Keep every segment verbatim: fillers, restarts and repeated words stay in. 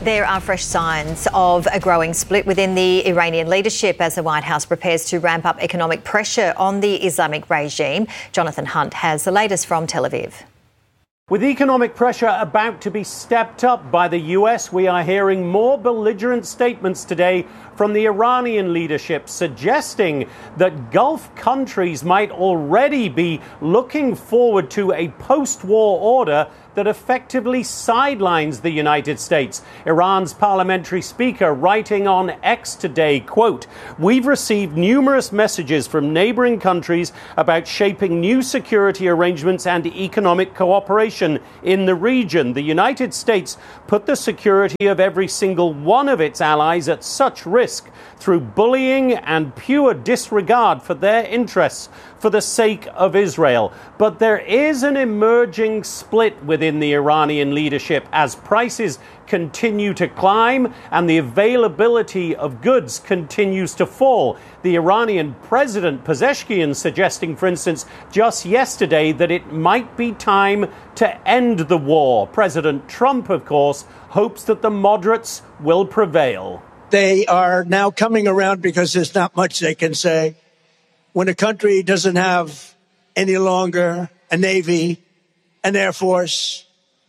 There are fresh signs of a growing split within the Iranian leadership as the White House prepares to ramp up economic pressure on the Islamic regime. Jonathan Hunt has the latest from Tel Aviv. With economic pressure about to be stepped up by the U S, we are hearing more belligerent statements today from the Iranian leadership suggesting that Gulf countries might already be looking forward to a post-war order that effectively sidelines the United States. Iran's parliamentary speaker writing on X today, quote, "We've received numerous messages from neighboring countries about shaping new security arrangements and economic cooperation in the region. The United States put the security of every single one of its allies at such risk through bullying and pure disregard for their interests for the sake of Israel." But there is an emerging split within the Iranian leadership as prices continue to climb and the availability of goods continues to fall. The Iranian President Pezeshkian suggesting, for instance, just yesterday that it might be time to end the war. President Trump, of course, hopes that the moderates will prevail. They are now coming around because there's not much they can say. When a country doesn't have any longer a navy, an air force,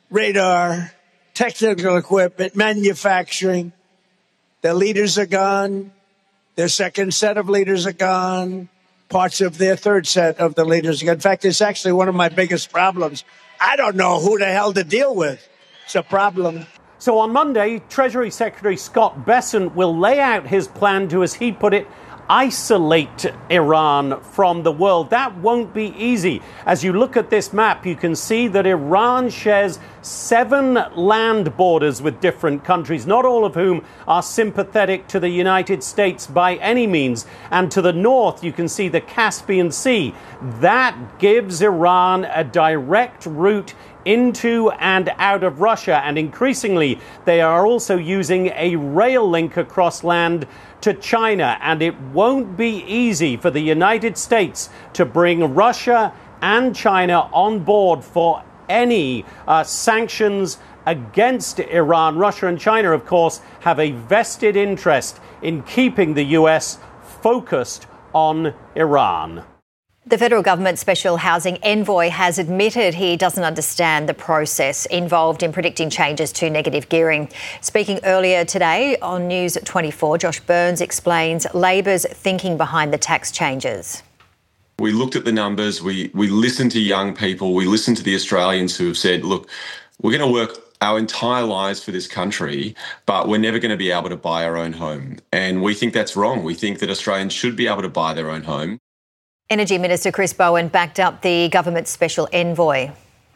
radar, technical equipment, manufacturing, their leaders are gone, their second set of leaders are gone, parts of their third set of the leaders are gone. In fact, it's actually one of my biggest problems. I don't know who the hell to deal with. It's a problem. So on Monday, Treasury Secretary Scott Bessent will lay out his plan to, as he put it, isolate Iran from the world. That won't be easy. As you look at this map, you can see that Iran shares seven land borders with different countries, not all of whom are sympathetic to the United States by any means. And to the north, you can see the Caspian Sea. That gives Iran a direct route into and out of Russia. And increasingly, they are also using a rail link across land to China. And it won't be easy for the United States to bring Russia and China on board for any uh, sanctions against Iran. Russia and China, of course, have a vested interest in keeping the U S focused on Iran. The federal government special housing envoy has admitted he doesn't understand the process involved in predicting changes to negative gearing. Speaking earlier today on News twenty-four, Josh Burns explains Labor's thinking behind the tax changes. We looked at the numbers, we, we listened to young people, we listened to the Australians who have said, look, we're going to work our entire lives for this country, but we're never going to be able to buy our own home. And we think that's wrong. We think that Australians should be able to buy their own home. Energy Minister Chris Bowen backed up the government's special envoy.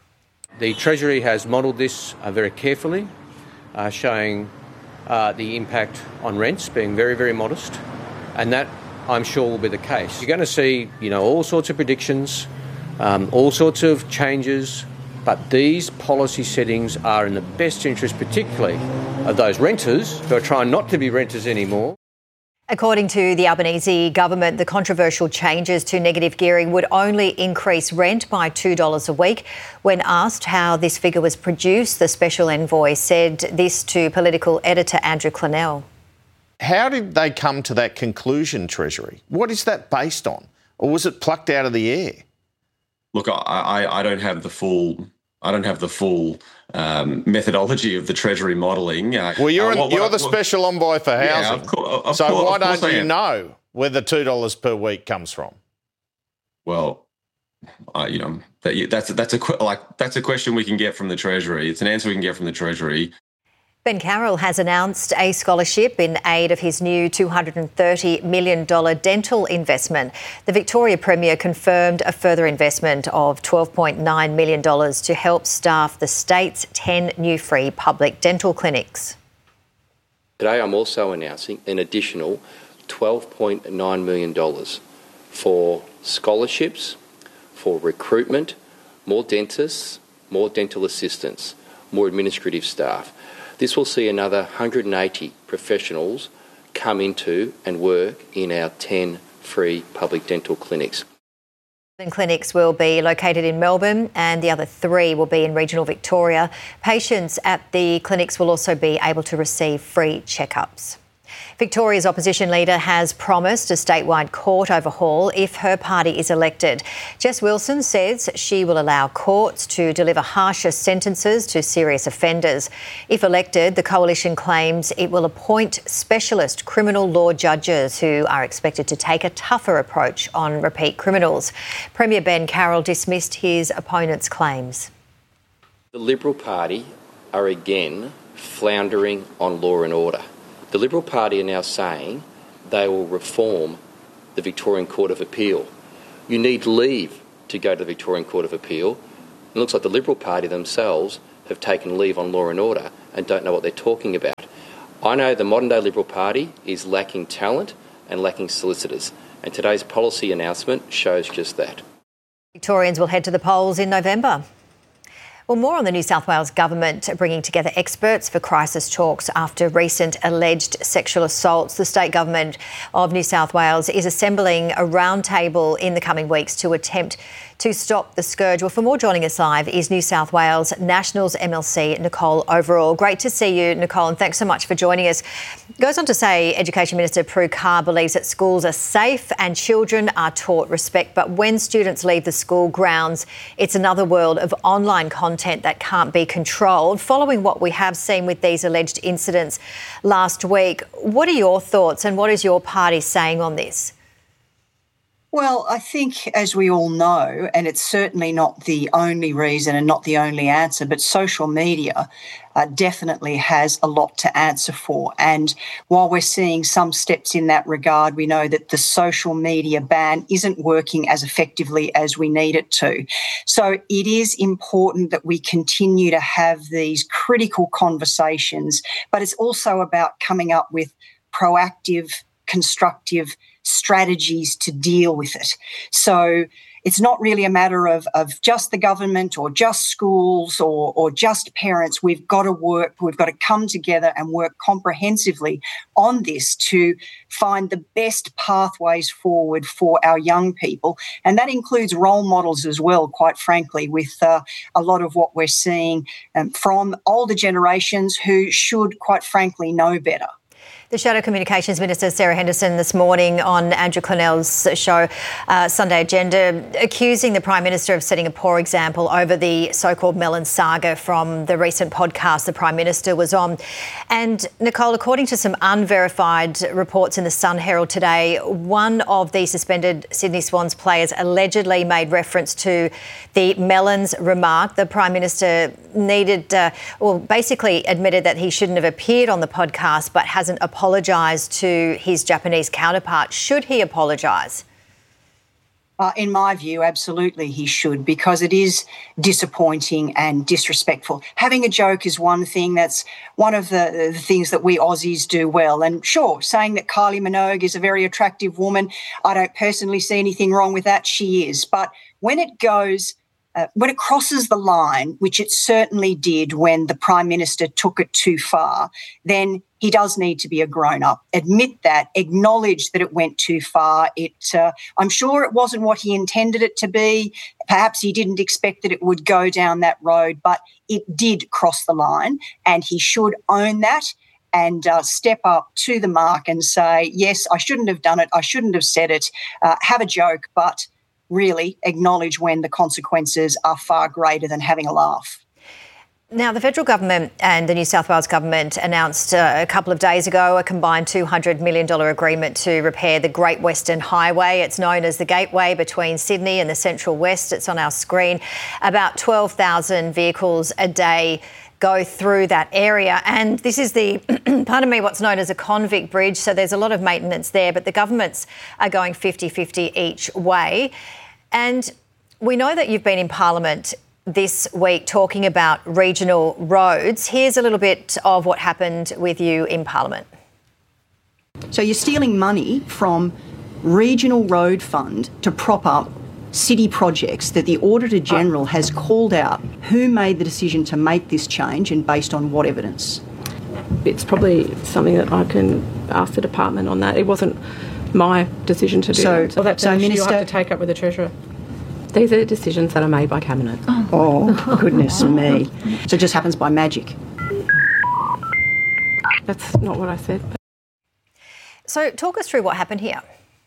The Treasury has modelled this uh, very carefully, uh, showing uh, the impact on rents being very, very modest, and that, I'm sure, will be the case. You're going to see, you know, all sorts of predictions, um, all sorts of changes, but these policy settings are in the best interest, particularly of those renters who are trying not to be renters anymore. According to the Albanese government, the controversial changes to negative gearing would only increase rent by two dollars a week. When asked how this figure was produced, the special envoy said this to political editor Andrew Clennell. How did they come to that conclusion, Treasury? What is that based on? Or was it plucked out of the air? Look, I, I, I don't have the full... I don't have the full um, methodology of the Treasury modelling. Uh, well, you're, uh, what, you're what, the special envoy for housing. Yeah, of course, of so course, why of course don't I you am. know where the two dollars per week comes from? Well, uh, you know, that, that's that's a like that's a question we can get from the Treasury. It's an answer we can get from the Treasury. Ben Carroll has announced a scholarship in aid of his new two hundred thirty million dollars dental investment. The Victoria Premier confirmed a further investment of twelve point nine million dollars to help staff the state's ten new free public dental clinics. Today I'm also announcing an additional twelve point nine million dollars for scholarships, for recruitment, more dentists, more dental assistants, more administrative staff. This will see another one hundred eighty professionals come into and work in our ten free public dental clinics. Clinics will be located in Melbourne and the other three will be in regional Victoria. Patients at the clinics will also be able to receive free checkups. Victoria's opposition leader has promised a statewide court overhaul if her party is elected. Jess Wilson says she will allow courts to deliver harsher sentences to serious offenders. If elected, the coalition claims it will appoint specialist criminal law judges who are expected to take a tougher approach on repeat criminals. Premier Ben Carroll dismissed his opponent's claims. The Liberal Party are again floundering on law and order. The Liberal Party are now saying they will reform the Victorian Court of Appeal. You need leave to go to the Victorian Court of Appeal. It looks like the Liberal Party themselves have taken leave on law and order and don't know what they're talking about. I know the modern-day Liberal Party is lacking talent and lacking solicitors, and today's policy announcement shows just that. Victorians will head to the polls in November. Well, more on the New South Wales government bringing together experts for crisis talks after recent alleged sexual assaults. The state government of New South Wales is assembling a roundtable in the coming weeks to attempt to stop the scourge. Well, for more, joining us live is New South Wales Nationals M L C Nicole Overall. Great to see you, Nicole, and thanks so much for joining us. Goes on to say Education Minister Prue Carr believes that schools are safe and children are taught respect, but when students leave the school grounds, it's another world of online content that can't be controlled. Following what we have seen with these alleged incidents last week, what are your thoughts and what is your party saying on this? Well, I think, as we all know, and it's certainly not the only reason and not the only answer, but social media uh, definitely has a lot to answer for. And while we're seeing some steps in that regard, we know that the social media ban isn't working as effectively as we need it to. So it is important that we continue to have these critical conversations, but it's also about coming up with proactive, constructive strategies to deal with it. So it's not really a matter of, of just the government or just schools or, or just parents. We've got to work, we've got to come together and work comprehensively on this to find the best pathways forward for our young people. And that includes role models as well, quite frankly, with uh, a lot of what we're seeing um, from older generations who should, quite frankly, know better. The Shadow Communications Minister, Sarah Henderson, this morning on Andrew Cornell's show, uh, Sunday Agenda, accusing the Prime Minister of setting a poor example over the so-called Melon saga from the recent podcast the Prime Minister was on. And, Nicole, according to some unverified reports in the Sun Herald today, one of the suspended Sydney Swans players allegedly made reference to the Melons remark. The Prime Minister needed, uh, well, basically admitted that he shouldn't have appeared on the podcast but hasn't apologised apologise to his Japanese counterpart. Should he apologise? Uh, in my view, absolutely he should, because it is disappointing and disrespectful. Having a joke is one thing. That's one of the, the things that we Aussies do well. And sure, saying that Kylie Minogue is a very attractive woman, I don't personally see anything wrong with that. She is. But when it goes Uh, when it crosses the line, which it certainly did when the Prime Minister took it too far, then he does need to be a grown-up. Admit that, acknowledge that it went too far. It, uh, I'm sure it wasn't what he intended it to be. Perhaps he didn't expect that it would go down that road, but it did cross the line, and he should own that and uh, step up to the mark and say, yes, I shouldn't have done it, I shouldn't have said it, uh, have a joke, but really acknowledge when the consequences are far greater than having a laugh. Now, the federal government and the New South Wales government announced uh, a couple of days ago a combined two hundred million dollars agreement to repair the Great Western Highway. It's known as the Gateway between Sydney and the Central West. It's on our screen. About twelve thousand vehicles a day go through that area. And this is the, pardon me, what's known as a convict bridge. So there's a lot of maintenance there, but the governments are going fifty-fifty each way. And we know that you've been in Parliament this week talking about regional roads. Here's a little bit of what happened with you in Parliament. So you're stealing money from regional road fund to prop up city projects that the Auditor General has called out. Who made the decision to make this change and based on what evidence? It's probably something that I can ask the department on that. It wasn't my decision to do so, that. So that's so an issue Minister, you'll have to take up with the Treasurer. These are decisions that are made by Cabinet. Oh, goodness me. So it just happens by magic. That's not what I said. So talk us through what happened here.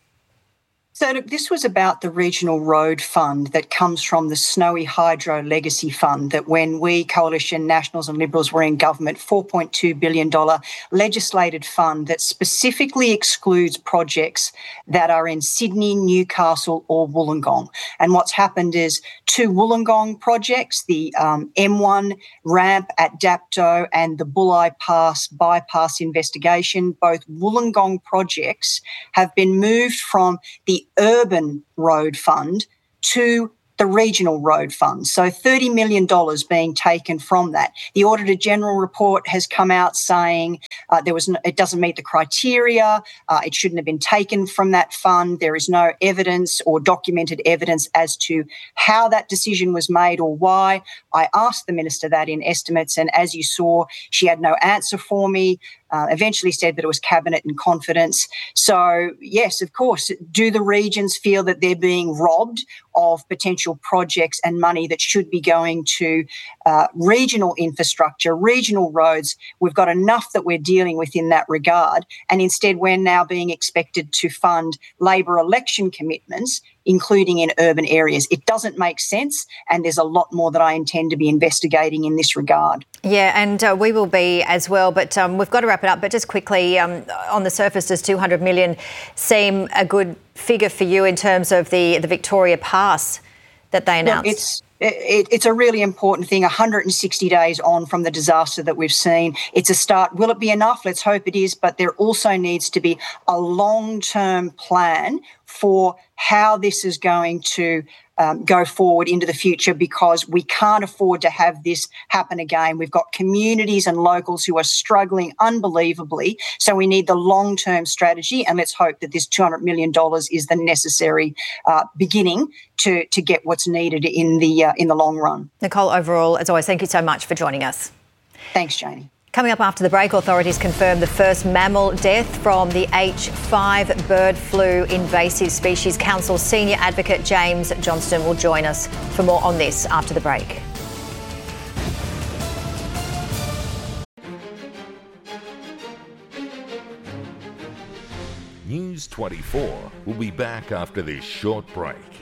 So look, this was about the Regional Road Fund that comes from the Snowy Hydro Legacy Fund that when we, Coalition, Nationals and Liberals were in government, four point two billion dollars legislated fund that specifically excludes projects that are in Sydney, Newcastle or Wollongong. And what's happened is two Wollongong projects, the um, M one ramp at Dapto and the Bulli Pass bypass investigation, both Wollongong projects have been moved from the Urban Road Fund to the Regional Road Fund. So thirty million dollars being taken from that. The Auditor General report has come out saying uh, there was no, it doesn't meet the criteria. Uh, it shouldn't have been taken from that fund. There is no evidence or documented evidence as to how that decision was made or why. I asked the Minister that in estimates, and as you saw, she had no answer for me. Uh, eventually said that it was Cabinet in confidence. So, yes, of course, do the regions feel that they're being robbed of potential projects and money that should be going to uh, regional infrastructure, regional roads? We've got enough that we're dealing with in that regard, and instead we're now being expected to fund Labor election commitments, including in urban areas. It doesn't make sense, and there's a lot more that I intend to be investigating in this regard. Yeah, and uh, we will be as well, but um, we've got to wrap it up. But just quickly, um, on the surface, does two hundred million seem a good figure for you in terms of the, the Victoria Pass that they announced? Look, it's It, it's a really important thing, one hundred sixty days on from the disaster that we've seen. It's a start. Will it be enough? Let's hope it is. But there also needs to be a long-term plan for how this is going to um, go forward into the future, because we can't afford to have this happen again. We've got communities and locals who are struggling unbelievably. So we need the long-term strategy, and let's hope that this two hundred million dollars is the necessary uh, beginning to, to get what's needed in the uh, in the long run. Nicole Overall, as always, thank you so much for joining us. Thanks, Janie. Coming up after the break, authorities confirm the first mammal death from the H five bird flu invasive species. Council Senior Advocate James Johnston will join us for more on this after the break. News twenty-four will be back after this short break.